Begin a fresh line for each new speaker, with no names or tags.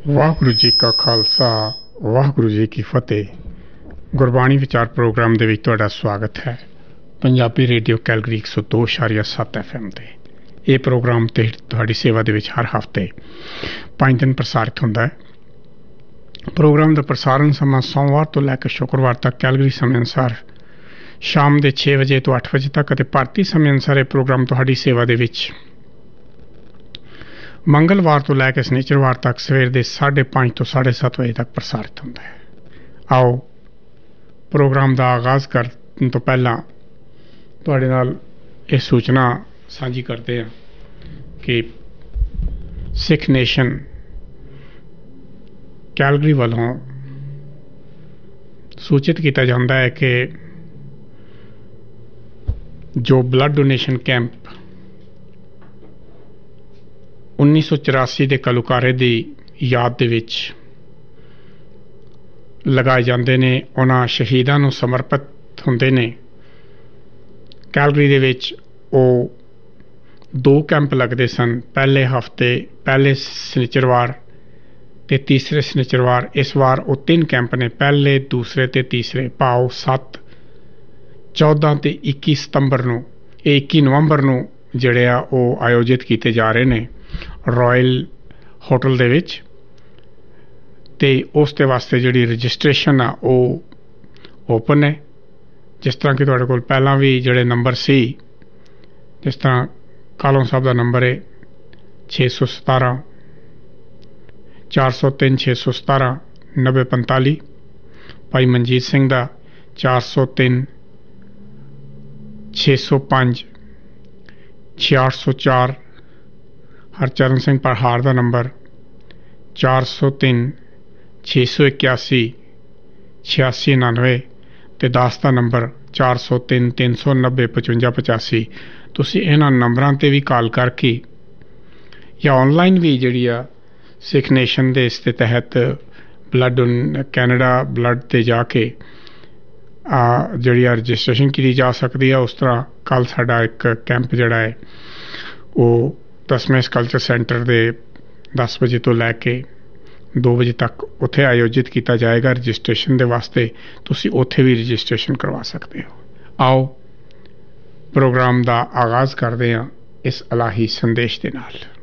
ਵਾਹਿਗੁਰੂ ਜੀ ਕਾ ਖਾਲਸਾ ਵਾਹਿਗੁਰੂ ਜੀ ਕੀ ਫਤਿਹ। ਗੁਰਬਾਣੀ ਵਿਚਾਰ ਪ੍ਰੋਗਰਾਮ ਦੇ ਵਿੱਚ ਤੁਹਾਡਾ ਸਵਾਗਤ ਹੈ। ਪੰਜਾਬੀ ਰੇਡੀਓ ਕੈਲਗਰੀ 102.7 FM ਤੇ ਇਹ ਪ੍ਰੋਗਰਾਮ ਤੇ ਤੁਹਾਡੀ ਸੇਵਾ ਦੇ ਵਿੱਚ ਹਰ ਹਫ਼ਤੇ 5 ਦਿਨ ਪ੍ਰਸਾਰਿਤ ਹੁੰਦਾ ਹੈ। ਪ੍ਰੋਗਰਾਮ ਦਾ ਪ੍ਰਸਾਰਣ ਸਮਾਂ ਸੋਮਵਾਰ ਤੋਂ ਲੈ ਕੇ ਸ਼ੁੱਕਰਵਾਰ ਤੱਕ ਕੈਲਗਰੀ ਸਮੇਂ ਅਨੁਸਾਰ ਸ਼ਾਮ ਦੇ 6 ਵਜੇ ਤੋਂ 8 ਵਜੇ ਤੱਕ ਅਤੇ ਭਾਰਤੀ ਸਮੇਂ ਅਨੁਸਾਰ ਇਹ ਪ੍ਰੋਗਰਾਮ ਤੁਹਾਡੀ ਸੇਵਾ ਦੇ ਵਿੱਚ ਮੰਗਲਵਾਰ ਤੋਂ ਲੈ ਕੇ ਸ਼ਨੀਚਰਵਾਰ ਤੱਕ ਸਵੇਰ ਦੇ 5:30 ਤੋਂ 7:30 ਵਜੇ ਤੱਕ ਪ੍ਰਸਾਰਿਤ ਹੁੰਦਾ ਹੈ। ਆਓ ਪ੍ਰੋਗਰਾਮ ਦਾ ਆਗਾਜ਼ ਕਰਨ ਤੋਂ ਪਹਿਲਾਂ ਤੁਹਾਡੇ ਨਾਲ ਇਹ ਸੂਚਨਾ ਸਾਂਝੀ ਕਰਦੇ ਹਾਂ ਕਿ ਸਿੱਖ ਨੇਸ਼ਨ ਕੈਲਗਰੀ ਵੱਲੋਂ ਸੂਚਿਤ ਕੀਤਾ ਜਾਂਦਾ ਹੈ ਕਿ ਜੋ ਬਲੱਡ ਡੋਨੇਸ਼ਨ ਕੈਂਪ 1984 ਦੇ ਘੱਲੂਘਾਰੇ ਦੀ ਯਾਦ ਦੇ ਵਿੱਚ ਲਗਾਏ ਜਾਂਦੇ ਨੇ, ਉਹਨਾਂ ਸ਼ਹੀਦਾਂ ਨੂੰ ਸਮਰਪਿਤ ਹੁੰਦੇ ਨੇ। ਕੈਲਗਰੀ ਦੇ ਵਿੱਚ ਉਹ 2 ਕੈਂਪ ਲੱਗਦੇ ਸਨ, ਪਹਿਲੇ ਹਫ਼ਤੇ ਪਹਿਲੇ ਸ਼ਨੀਚਰਵਾਰ ਤੇ ਤੀਸਰੇ ਸ਼ਨੀਚਰਵਾਰ। ਇਸ ਵਾਰ ਉਹ 3 ਕੈਂਪ ਨੇ, ਪਹਿਲੇ ਦੂਸਰੇ ਤੇ ਤੀਸਰੇ, ਭਾਵ 7, 14 ਤੇ 21 ਸਤੰਬਰ ਨੂੰ, ਇਹ 21 ਨਵੰਬਰ ਨੂੰ ਜਿਹੜੇ ਆ ਉਹ ਆਯੋਜਿਤ ਕੀਤੇ ਜਾ ਰਹੇ ਨੇ ਰਾਇਲ ਹੋਟਲ ਦੇ ਵਿੱਚ। ਅਤੇ ਉਸ ਦੇ ਵਾਸਤੇ ਜਿਹੜੀ ਰਜਿਸਟ੍ਰੇਸ਼ਨ ਆ ਉਹ ਓਪਨ ਹੈ। ਜਿਸ ਤਰ੍ਹਾਂ ਕਿ ਤੁਹਾਡੇ ਕੋਲ ਪਹਿਲਾਂ ਵੀ ਜਿਹੜੇ ਨੰਬਰ ਸੀ, ਜਿਸ ਤਰ੍ਹਾਂ ਕਾਲੋਂ ਸਾਹਿਬ ਦਾ ਨੰਬਰ ਹੈ 617 403 617 9045, ਭਾਈ ਮਨਜੀਤ ਸਿੰਘ ਦਾ 403 605 6604, ਹਰਚਰਨ ਸਿੰਘ ਪਹਾੜ ਦਾ ਨੰਬਰ 403 681 8699 ਅਤੇ ਦਾਸ ਦਾ ਨੰਬਰ 403 390 5585। ਤੁਸੀਂ ਇਹਨਾਂ ਨੰਬਰਾਂ 'ਤੇ ਵੀ ਕਾਲ ਕਰਕੇ ਜਾਂ ਔਨਲਾਈਨ ਵੀ ਜਿਹੜੀ ਆ ਸਿੱਖ ਨੇਸ਼ਨ ਦੇ ਇਸ ਦੇ ਤਹਿਤ ਬਲੱਡ ਕੈਨੇਡਾ ਬਲੱਡ 'ਤੇ ਜਾ ਕੇ ਜਿਹੜੀ ਆ ਰਜਿਸਟ੍ਰੇਸ਼ਨ ਕੀਤੀ ਜਾ ਸਕਦੀ ਆ। ਉਸ ਤਰ੍ਹਾਂ ਕੱਲ੍ਹ ਸਾਡਾ ਇੱਕ ਕੈਂਪ ਜਿਹੜਾ ਹੈ ਉਹ 10ਵੇਂ ਕਲਚਰ ਸੈਂਟਰ ਦੇ 10 ਵਜੇ ਤੋਂ ਲੈ ਕੇ 2 ਵਜੇ ਤੱਕ ਉੱਥੇ ਆਯੋਜਿਤ ਕੀਤਾ ਜਾਏਗਾ। ਰਜਿਸਟ੍ਰੇਸ਼ਨ ਦੇ ਵਾਸਤੇ ਤੁਸੀਂ ਉੱਥੇ ਵੀ ਰਜਿਸਟ੍ਰੇਸ਼ਨ ਕਰਵਾ ਸਕਦੇ ਹੋ। ਆਓ ਪ੍ਰੋਗਰਾਮ ਦਾ ਆਗਾਜ਼ ਕਰਦੇ ਹਾਂ ਇਸ ਇਲਾਹੀ ਸੰਦੇਸ਼ ਦੇ ਨਾਲ।